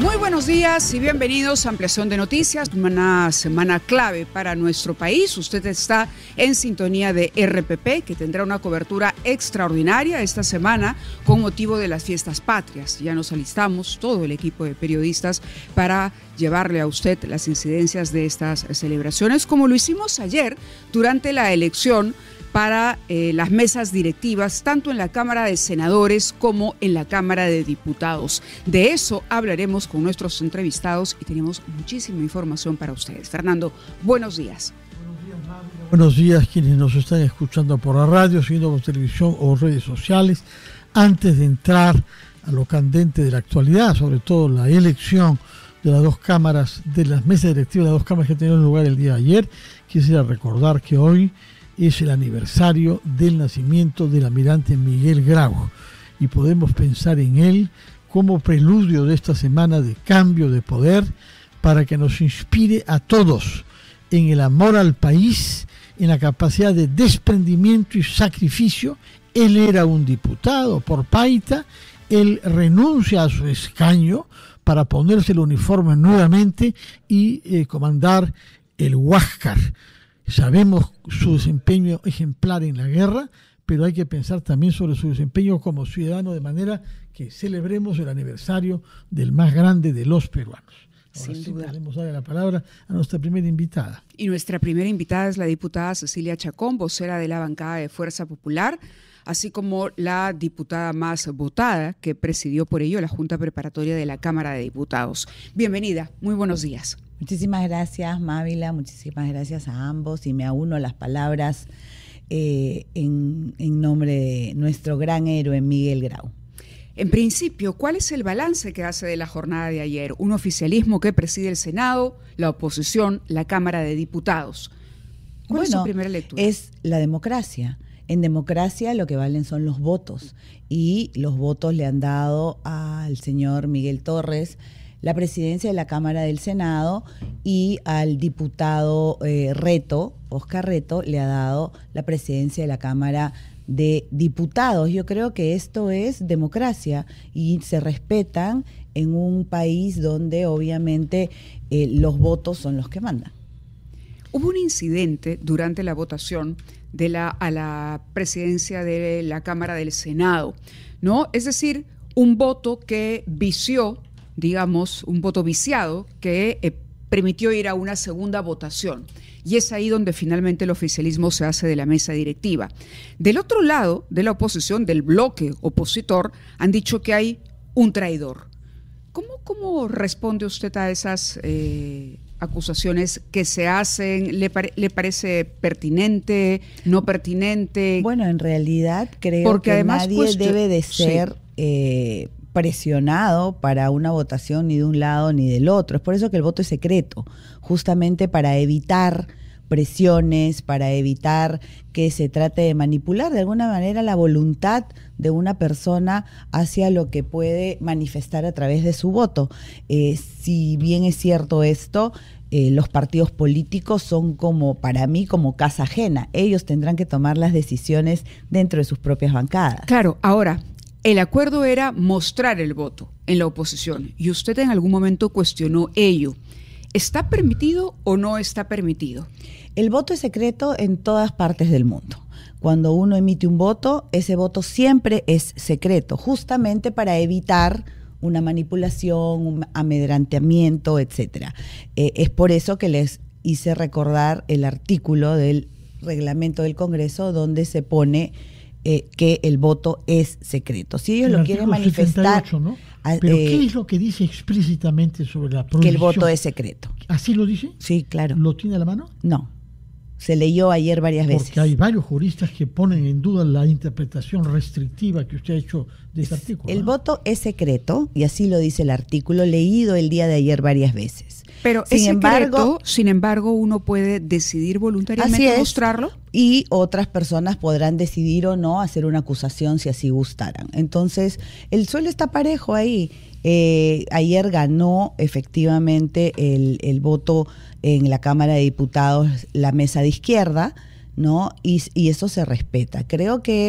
Muy buenos días y bienvenidos a Ampliación de Noticias, una semana clave para nuestro país. Usted está en sintonía de RPP, que tendrá una cobertura extraordinaria esta semana con motivo de las fiestas patrias. Ya nos alistamos, todo el equipo de periodistas, para llevarle a usted las incidencias de estas celebraciones, como lo hicimos ayer durante la elección para las mesas directivas, tanto en la Cámara de Senadores como en la Cámara de Diputados. De eso hablaremos con nuestros entrevistados y tenemos muchísima información para ustedes. Fernando, buenos días. Buenos días quienes nos están escuchando por la radio, siguiendo por televisión o redes sociales. Antes de entrar a lo candente de la actualidad, sobre todo la elección de las dos cámaras, de las mesas directivas de las dos cámaras que tenían lugar el día de ayer, quisiera recordar que hoy es el aniversario del nacimiento del almirante Miguel Grau y podemos pensar en él como preludio de esta semana de cambio de poder para que nos inspire a todos en el amor al país, en la capacidad de desprendimiento y sacrificio. Él era un diputado por Paita, él renuncia a su escaño para ponerse el uniforme nuevamente y comandar el Huáscar. Sabemos su desempeño ejemplar en la guerra, pero hay que pensar también sobre su desempeño como ciudadano, de manera que celebremos el aniversario del más grande de los peruanos. Ahora sí podemos darle la palabra a nuestra primera invitada. Y nuestra primera invitada es la diputada Cecilia Chacón, vocera de la bancada de Fuerza Popular, así como la diputada más votada que presidió por ello la Junta Preparatoria de la Cámara de Diputados. Bienvenida, muy buenos días. Muchísimas gracias, Mávila, muchísimas gracias a ambos y me auno a las palabras en nombre de nuestro gran héroe Miguel Grau. En principio, ¿cuál es el balance que hace de la jornada de ayer? Un oficialismo que preside el Senado, la oposición, la Cámara de Diputados. ¿Cuál es su primera lectura? Es la democracia. En democracia lo que valen son los votos y los votos le han dado al señor Miguel Torres la presidencia de la Cámara del Senado y al diputado Oscar Reto, le ha dado la presidencia de la Cámara de Diputados. Yo creo que esto es democracia y se respetan en un país donde obviamente los votos son los que mandan. Hubo un incidente durante la votación a la presidencia de la Cámara del Senado, ¿no? Es decir, un voto que vició, digamos, un voto viciado que permitió ir a una segunda votación. Y es ahí donde finalmente el oficialismo se hace de la mesa directiva. Del otro lado de la oposición, del bloque opositor, han dicho que hay un traidor. ¿Cómo responde usted a esas acusaciones que se hacen? ¿Le parece pertinente, no pertinente? Bueno, en realidad creo que además, nadie debe de ser presionado para una votación ni de un lado ni del otro. Es por eso que el voto es secreto, justamente para evitar presiones, para evitar que se trate de manipular de alguna manera la voluntad de una persona hacia lo que puede manifestar a través de su voto. Si bien es cierto esto, los partidos políticos son para mí como casa ajena. Ellos tendrán que tomar las decisiones dentro de sus propias bancadas. Claro, ahora, el acuerdo era mostrar el voto en la oposición y usted en algún momento cuestionó ello. ¿Está permitido o no está permitido? El voto es secreto en todas partes del mundo. Cuando uno emite un voto, ese voto siempre es secreto, justamente para evitar una manipulación, un amedrentamiento, etcétera. Es por eso que les hice recordar el artículo del reglamento del Congreso donde se pone que el voto es secreto. Si ellos lo quieren manifestar... 78, ¿no? Pero ¿qué es lo que dice explícitamente sobre la prohibición? Que el voto es secreto. ¿Así lo dice? Sí, claro. ¿Lo tiene a la mano? No. Se leyó ayer varias veces. Porque hay varios juristas que ponen en duda la interpretación restrictiva que usted ha hecho de este artículo. El voto es secreto, y así lo dice el artículo, leído el día de ayer varias veces. Pero sin embargo, uno puede decidir voluntariamente mostrarlo. Y otras personas podrán decidir o no hacer una acusación si así gustaran. Entonces, el suelo está parejo ahí. Ayer ganó efectivamente el voto en la Cámara de Diputados la mesa de izquierda, ¿no? Y eso se respeta. Creo que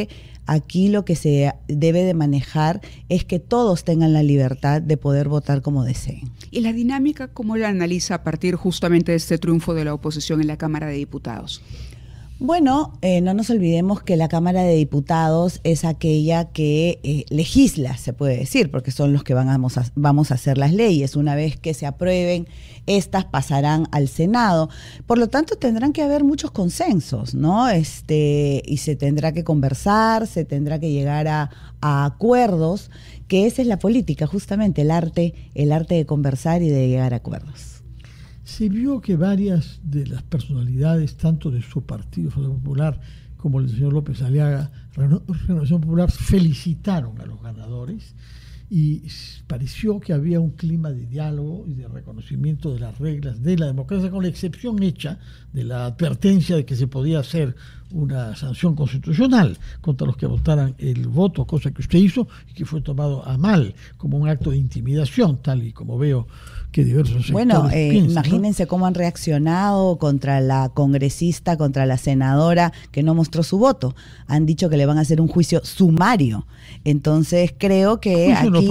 Aquí lo que se debe de manejar es que todos tengan la libertad de poder votar como deseen. ¿Y la dinámica cómo la analiza a partir justamente de este triunfo de la oposición en la Cámara de Diputados? Bueno, no nos olvidemos que la Cámara de Diputados es aquella que legisla, se puede decir, porque son los que vamos a hacer las leyes. Una vez que se aprueben, estas pasarán al Senado. Por lo tanto, tendrán que haber muchos consensos, ¿no? Y se tendrá que conversar, se tendrá que llegar a acuerdos, que esa es la política, justamente el arte de conversar y de llegar a acuerdos. Se vio que varias de las personalidades, tanto de su partido, Renovación Popular, como el señor López Aliaga, Renovación Popular, felicitaron a los ganadores y pareció que había un clima de diálogo y de reconocimiento de las reglas de la democracia, con la excepción hecha de la advertencia de que se podía hacer una sanción constitucional contra los que votaran el voto, cosa que usted hizo y que fue tomado a mal como un acto de intimidación, tal y como veo que diversos sectores piensan, imagínense, ¿no?, cómo han reaccionado contra la congresista, contra la senadora que no mostró su voto. Han dicho que le van a hacer un juicio sumario. Entonces creo que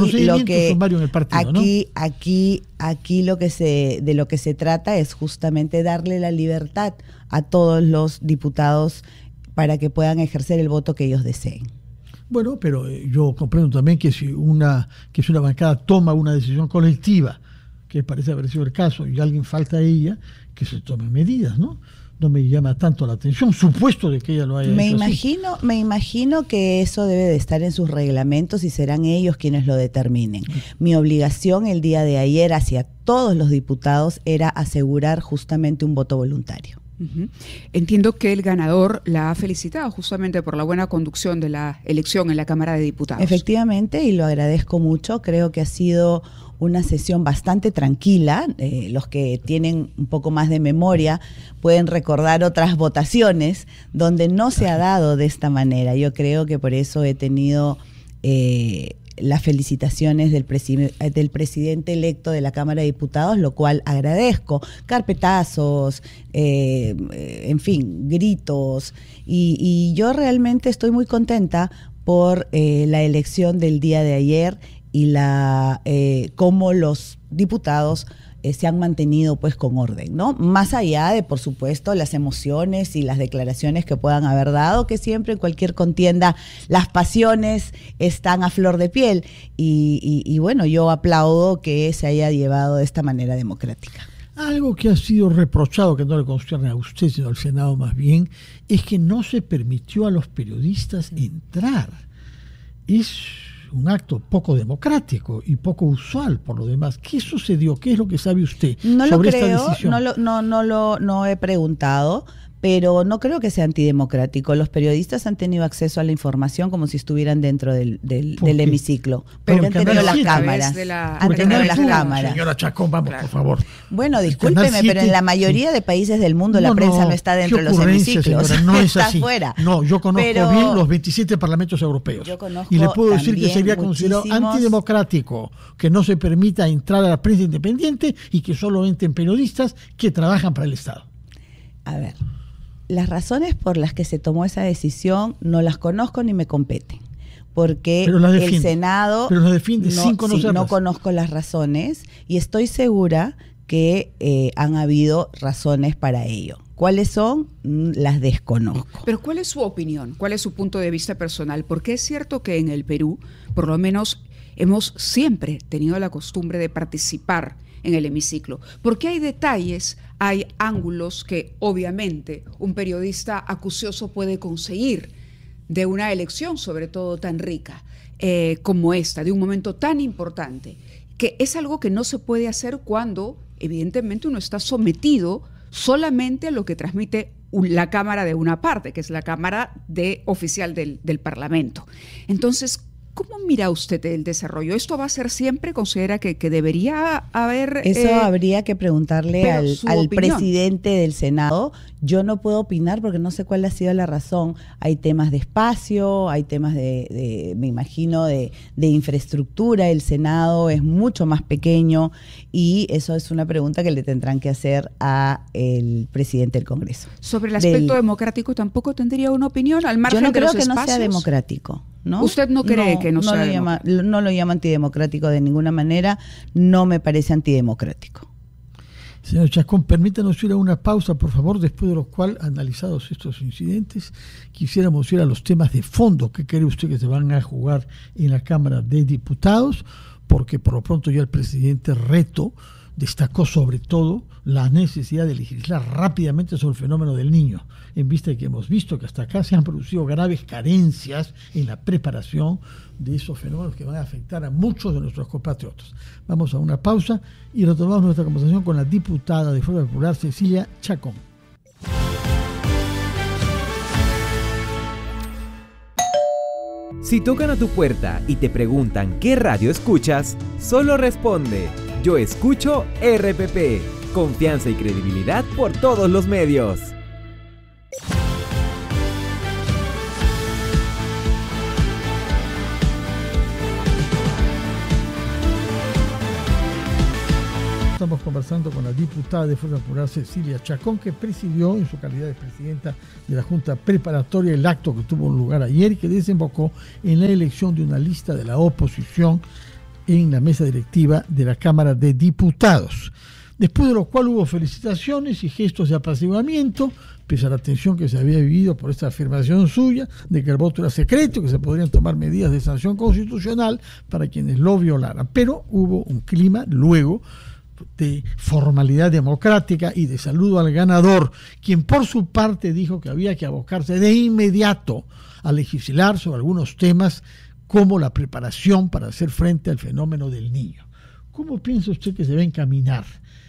aquí lo que se trata es justamente darle la libertad a todos los diputados para que puedan ejercer el voto que ellos deseen. Bueno, pero yo comprendo también que si una bancada toma una decisión colectiva, que parece haber sido el caso, y alguien falta a ella, que se tomen medidas, ¿no? No me llama tanto la atención, supuesto de que ella lo haya hecho así. Me imagino que eso debe de estar en sus reglamentos y serán ellos quienes lo determinen. Mi obligación el día de ayer hacia todos los diputados era asegurar justamente un voto voluntario. Uh-huh. Entiendo que el ganador la ha felicitado justamente por la buena conducción de la elección en la Cámara de Diputados. Efectivamente, y lo agradezco mucho. Creo que ha sido una sesión bastante tranquila. Los que tienen un poco más de memoria pueden recordar otras votaciones donde no se ha dado de esta manera. Yo creo que por eso he tenido las felicitaciones del presidente electo de la Cámara de Diputados, lo cual agradezco. Carpetazos, en fin, gritos. Y yo realmente estoy muy contenta por la elección del día de ayer y cómo los diputados se han mantenido pues con orden, ¿no? Más allá de, por supuesto, las emociones y las declaraciones que puedan haber dado, que siempre en cualquier contienda las pasiones están a flor de piel. Y bueno, yo aplaudo que se haya llevado de esta manera democrática. Algo que ha sido reprochado, que no le concierne a usted, sino al Senado más bien, es que no se permitió a los periodistas entrar. Es un acto poco democrático y poco usual por lo demás. ¿Qué sucedió? ¿Qué es lo que sabe usted sobre esta decisión? No he preguntado, pero no creo que sea antidemocrático. Los periodistas han tenido acceso a la información como si estuvieran dentro del hemiciclo. Pero han tenido las cámaras. Señora Chacón, vamos, por favor. Bueno, discúlpeme, pero en la mayoría de países del mundo la prensa no está dentro de los hemiciclos. Señora, no es así. Fuera. No, yo conozco bien los 27 parlamentos europeos. Y le puedo decir que sería considerado antidemocrático que no se permita entrar a la prensa independiente y que solo entren periodistas que trabajan para el Estado. A ver, las razones por las que se tomó esa decisión no las conozco ni me competen, porque el Senado no conozco las razones y estoy segura que han habido razones para ello. ¿Cuáles son? Las desconozco. Pero ¿cuál es su opinión? ¿Cuál es su punto de vista personal? Porque es cierto que en el Perú, por lo menos, hemos siempre tenido la costumbre de participar en el hemiciclo, porque hay detalles, hay ángulos que obviamente un periodista acucioso puede conseguir de una elección, sobre todo tan rica como esta, de un momento tan importante, que es algo que no se puede hacer cuando evidentemente uno está sometido solamente a lo que transmite la cámara de una parte, que es la cámara oficial del Parlamento. Entonces, ¿Cómo mira usted el desarrollo? ¿Esto va a ser siempre? ¿Considera que debería haber...? Eso habría que preguntarle al presidente del Senado. Yo no puedo opinar porque no sé cuál ha sido la razón. Hay temas de espacio, hay temas me imagino, de infraestructura. El Senado es mucho más pequeño y eso es una pregunta que le tendrán que hacer al presidente del Congreso. Sobre el aspecto democrático, ¿tampoco tendría una opinión al margen de los espacios? Yo no creo que no sea democrático. ¿No? ¿Usted no cree que no sea no lo llama antidemocrático de ninguna manera, no me parece antidemocrático. Señor Chacón, permítanos ir a una pausa, por favor, después de lo cual, analizados estos incidentes, quisiéramos ir a los temas de fondo que cree usted que se van a jugar en la Cámara de Diputados, porque por lo pronto ya el presidente Reto destacó sobre todo la necesidad de legislar rápidamente sobre el fenómeno del niño, en vista de que hemos visto que hasta acá se han producido graves carencias en la preparación de esos fenómenos que van a afectar a muchos de nuestros compatriotas. Vamos a una pausa y retomamos nuestra conversación con la diputada de Fuerza Popular, Cecilia Chacón. Si tocan a tu puerta y te preguntan qué radio escuchas, solo responde: yo escucho RPP. Confianza y credibilidad por todos los medios. Estamos conversando con la diputada de Fuerza Popular, Cecilia Chacón, que presidió en su calidad de presidenta de la Junta Preparatoria el acto que tuvo lugar ayer y que desembocó en la elección de una lista de la oposición en la mesa directiva de la Cámara de Diputados. Después de lo cual hubo felicitaciones y gestos de apaciguamiento, pese a la tensión que se había vivido por esta afirmación suya de que el voto era secreto, que se podrían tomar medidas de sanción constitucional para quienes lo violaran. Pero hubo un clima luego de formalidad democrática y de saludo al ganador, quien por su parte dijo que había que abocarse de inmediato a legislar sobre algunos temas como la preparación para hacer frente al fenómeno del niño. ¿Cómo piensa usted que se va a encaminar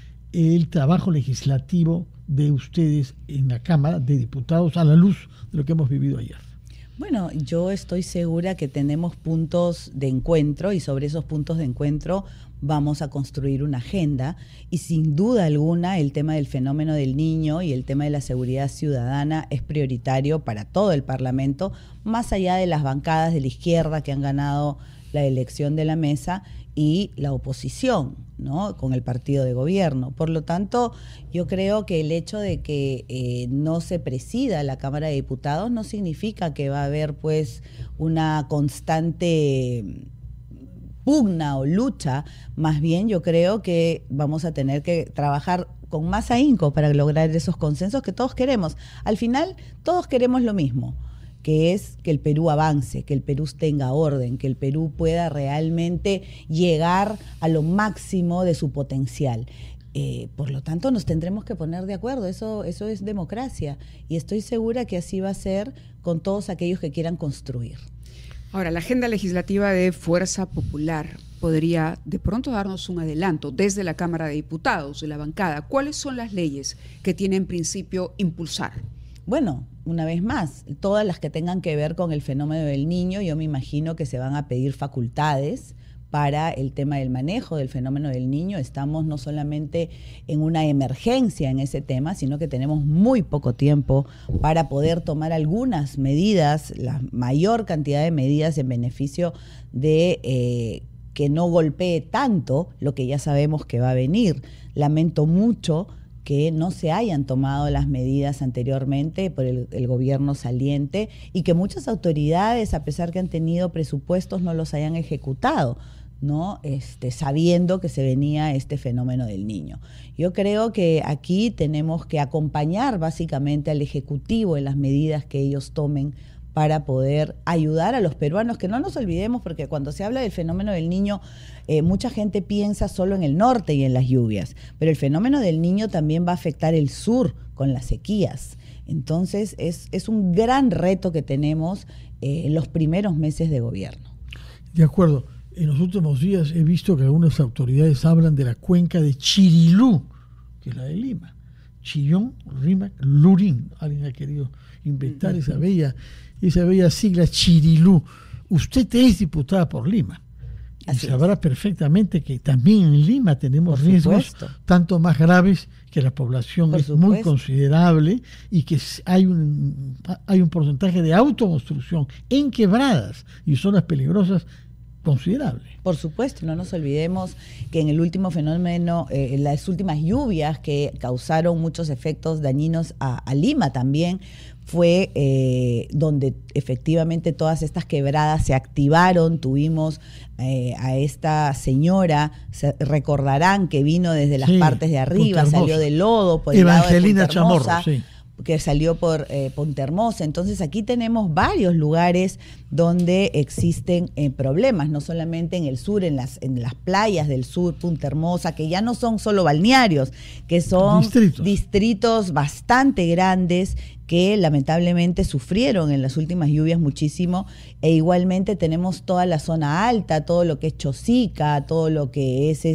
el trabajo legislativo de ustedes en la Cámara de Diputados a la luz de lo que hemos vivido ayer? Bueno, yo estoy segura que tenemos puntos de encuentro y sobre esos puntos de encuentro vamos a construir una agenda y sin duda alguna el tema del fenómeno del niño y el tema de la seguridad ciudadana es prioritario para todo el Parlamento, más allá de las bancadas de la izquierda que han ganado la elección de la mesa y la oposición, ¿no?, con el partido de gobierno. Por lo tanto, yo creo que el hecho de que no se presida la Cámara de Diputados no significa que va a haber pues una constante pugna o lucha. Más bien yo creo que vamos a tener que trabajar con más ahínco para lograr esos consensos que todos queremos. Al final, todos queremos lo mismo, que es que el Perú avance, que el Perú tenga orden, que el Perú pueda realmente llegar a lo máximo de su potencial. Por lo tanto, nos tendremos que poner de acuerdo, eso es democracia, y estoy segura que así va a ser con todos aquellos que quieran construir. Ahora, la agenda legislativa de Fuerza Popular podría de pronto darnos un adelanto desde la Cámara de Diputados, de la bancada. ¿Cuáles son las leyes que tiene en principio impulsar? Bueno, una vez más, todas las que tengan que ver con el fenómeno del niño, yo me imagino que se van a pedir facultades para el tema del manejo del fenómeno del niño. Estamos no solamente en una emergencia en ese tema, sino que tenemos muy poco tiempo para poder tomar algunas medidas, la mayor cantidad de medidas en beneficio de que no golpee tanto lo que ya sabemos que va a venir. Lamento mucho que no se hayan tomado las medidas anteriormente por el gobierno saliente y que muchas autoridades, a pesar que han tenido presupuestos, no los hayan ejecutado, ¿no? Sabiendo que se venía este fenómeno del niño. Yo creo que aquí tenemos que acompañar básicamente al Ejecutivo en las medidas que ellos tomen para poder ayudar a los peruanos, que no nos olvidemos, porque cuando se habla del fenómeno del niño, mucha gente piensa solo en el norte y en las lluvias, pero el fenómeno del niño también va a afectar el sur con las sequías. Entonces es un gran reto que tenemos en los primeros meses de gobierno. De acuerdo. En los últimos días he visto que algunas autoridades hablan de la cuenca de Chirilú, que es la de Lima. Chillón, Rímac, Lurín. Alguien ha querido inventar esa bella sigla, Chirilú. Usted es diputada por Lima. Y sabrá perfectamente que también en Lima tenemos riesgos tanto más graves, que la población es muy considerable y que hay un porcentaje de autoconstrucción en quebradas y zonas peligrosas considerable. Por supuesto, no nos olvidemos que en el último fenómeno, las últimas lluvias que causaron muchos efectos dañinos a Lima también, fue donde efectivamente todas estas quebradas se activaron. Tuvimos a esta señora, recordarán que vino desde las partes de arriba, salió del lodo por Evangelina el lado de Chamorro, que salió por Punta Hermosa. Entonces aquí tenemos varios lugares donde existen problemas, no solamente en el sur, en las playas del sur, Punta Hermosa, que ya no son solo balnearios, que son distritos bastante grandes que lamentablemente sufrieron en las últimas lluvias muchísimo, e igualmente tenemos toda la zona alta, todo lo que es Chosica, todo lo que es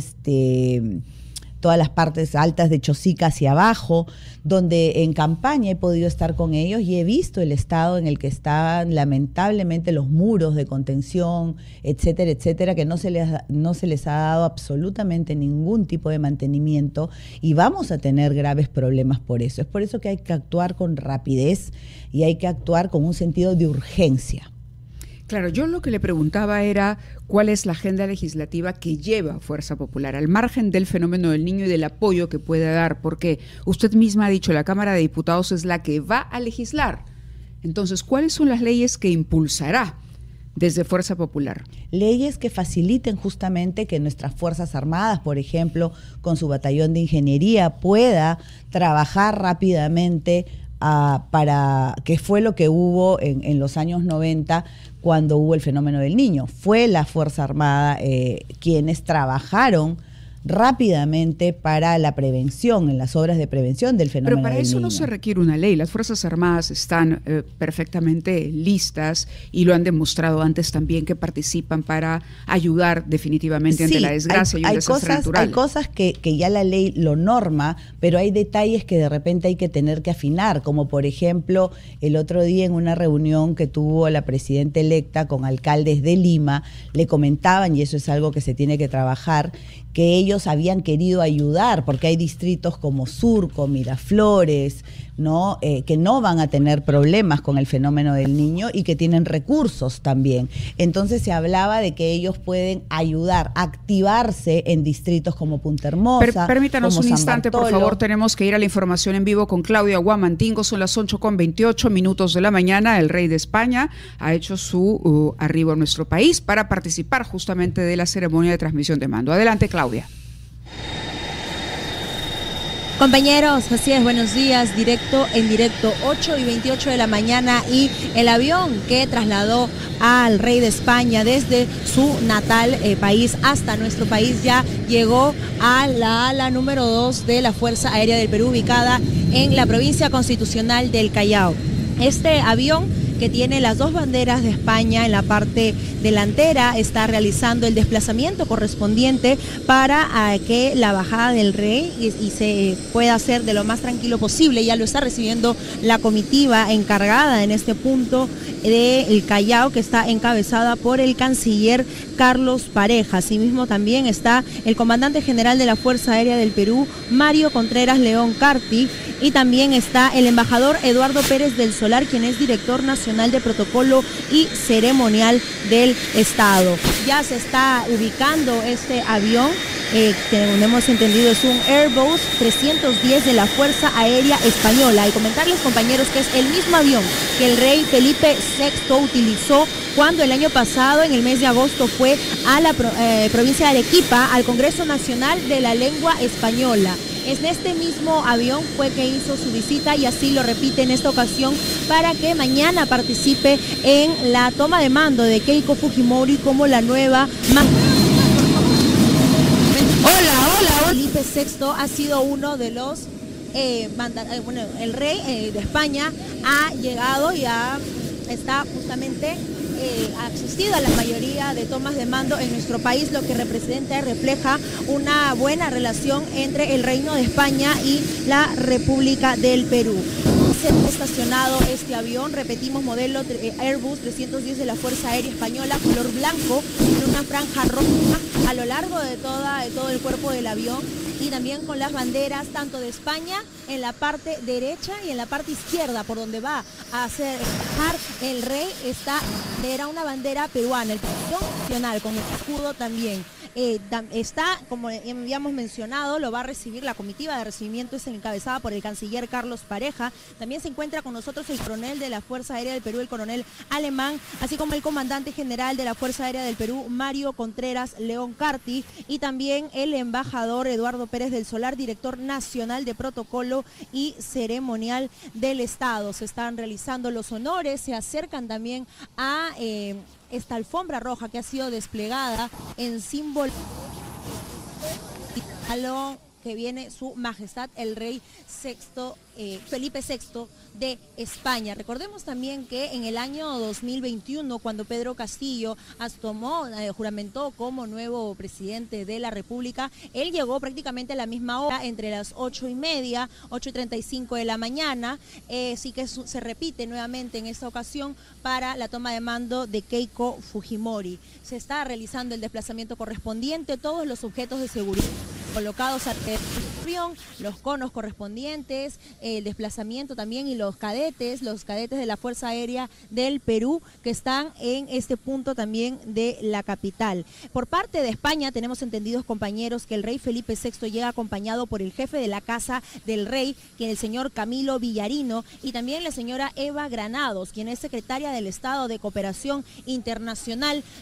todas las partes altas de Chosica hacia abajo, donde en campaña he podido estar con ellos y he visto el estado en el que están lamentablemente los muros de contención, etcétera, etcétera, que no se les ha dado absolutamente ningún tipo de mantenimiento, y vamos a tener graves problemas por eso. Es por eso que hay que actuar con rapidez y hay que actuar con un sentido de urgencia. Claro, yo lo que le preguntaba era cuál es la agenda legislativa que lleva Fuerza Popular, al margen del fenómeno del niño y del apoyo que puede dar, porque usted misma ha dicho, la Cámara de Diputados es la que va a legislar. Entonces, ¿cuáles son las leyes que impulsará desde Fuerza Popular? Leyes que faciliten justamente que nuestras Fuerzas Armadas, por ejemplo, con su batallón de ingeniería, pueda trabajar rápidamente para que fue lo que hubo en los años 90 cuando hubo el fenómeno del niño. Fue la Fuerza Armada quienes trabajaron rápidamente para la prevención, en las obras de prevención del fenómeno del niño. Pero para eso no se requiere una ley. Las Fuerzas Armadas están perfectamente listas y lo han demostrado antes también, que participan para ayudar definitivamente ante la desgracia y un desastre natural. Hay cosas que ya la ley lo norma, pero hay detalles que de repente hay que tener que afinar, como por ejemplo el otro día en una reunión que tuvo la presidenta electa con alcaldes de Lima, le comentaban, y eso es algo que se tiene que trabajar, que ellos habían querido ayudar, porque hay distritos como Surco, Miraflores, ¿no? Que no van a tener problemas con el fenómeno del niño y que tienen recursos también. Entonces se hablaba de que ellos pueden ayudar, activarse en distritos como Punta Hermosa. Permítanos como un San instante, Bartolo. por favor, tenemos que ir a la información en vivo con Claudia Guamantingo. Son las 8:28 de la mañana. El rey de España ha hecho su arribo a nuestro país para participar justamente de la ceremonia de transmisión de mando. Adelante, Claudia. Compañeros, así es, buenos días, en directo, 8:28 de la mañana, y el avión que trasladó al rey de España desde su natal país hasta nuestro país ya llegó a la ala número 2 de la Fuerza Aérea del Perú, ubicada en la provincia constitucional del Callao. Este avión, que tiene las dos banderas de España en la parte delantera, está realizando el desplazamiento correspondiente para que la bajada del rey y se pueda hacer de lo más tranquilo posible. Ya lo está recibiendo la comitiva encargada en este punto del Callao, que está encabezada por el canciller Carlos Pareja. Asimismo también está el comandante general de la Fuerza Aérea del Perú, Mario Contreras León Carpi, y también está el embajador Eduardo Pérez del Solar, quien es director nacional de protocolo y ceremonial del Estado. Ya se está ubicando este avión, según hemos entendido es un Airbus 310 de la Fuerza Aérea Española. Y comentarles, compañeros, que es el mismo avión que el rey Felipe VI utilizó cuando el año pasado, en el mes de agosto, fue a la provincia de Arequipa, al Congreso Nacional de la Lengua Española. En este mismo avión fue que hizo su visita, y así lo repite en esta ocasión para que mañana participe en la toma de mando de Keiko Fujimori como la nueva Hola. Felipe VI ha sido uno de los el rey de España ha llegado y está justamente ha asistido a la mayoría de tomas de mando en nuestro país, lo que representa y refleja una buena relación entre el Reino de España y la República del Perú. ser estacionado este avión. Repetimos, modelo Airbus 310 de la Fuerza Aérea Española, color blanco, con una franja roja a lo largo de todo el cuerpo del avión, y también con las banderas tanto de España en la parte derecha y en la parte izquierda, por donde va a hacer el rey, era una bandera peruana, el nacional, con el escudo también. Está, como habíamos mencionado, lo va a recibir, la comitiva de recibimiento es encabezada por el canciller Carlos Pareja. También se encuentra con nosotros el coronel de la Fuerza Aérea del Perú, el coronel Alemán, así como el comandante general de la Fuerza Aérea del Perú, Mario Contreras León Carti, y también el embajador Eduardo Pérez del Solar, director nacional de protocolo y ceremonial del Estado. Se están realizando los honores, se acercan también a esta alfombra roja que ha sido desplegada en símbolo a lo que viene su majestad el rey Felipe VI de España. Recordemos también que en el año 2021, cuando Pedro Castillo juramentó como nuevo presidente de la República, él llegó prácticamente a la misma hora, entre las 8:30, 8:35 de la mañana. Sí que se repite nuevamente en esta ocasión para la toma de mando de Keiko Fujimori. Se está realizando el desplazamiento correspondiente, todos los objetos de seguridad colocados al avión, los conos correspondientes, el desplazamiento también, y los cadetes de la Fuerza Aérea del Perú que están en este punto también de la capital. Por parte de España tenemos entendidos, compañeros, que el rey Felipe VI llega acompañado por el jefe de la Casa del Rey, quien es el señor Camilo Villarino, y también la señora Eva Granados, quien es secretaria del Estado de Cooperación Internacional,